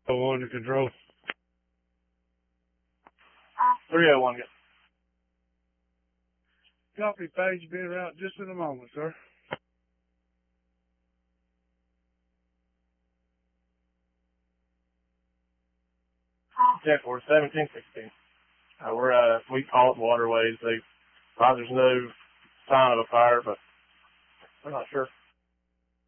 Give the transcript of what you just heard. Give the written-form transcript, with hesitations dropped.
1 to control. 301, good. Copy, page being out just in a moment, sir. Check for 1716. We call it waterways. There's no sign of a fire, but we're not sure.